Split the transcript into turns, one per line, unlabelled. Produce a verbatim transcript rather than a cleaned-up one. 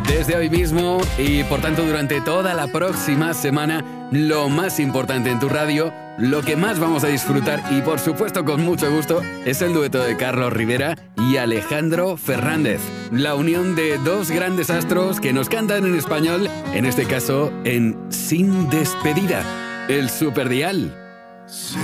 Desde hoy mismo y por tanto durante toda la próxima semana, lo más importante en tu radio, lo que más vamos a disfrutar y por supuesto con mucho gusto, es el dueto de Carlos Rivera y Alejandro Fernández. La unión de dos grandes astros que nos cantan en español, en este caso en Sin Despedida, el Superdial.
Sí.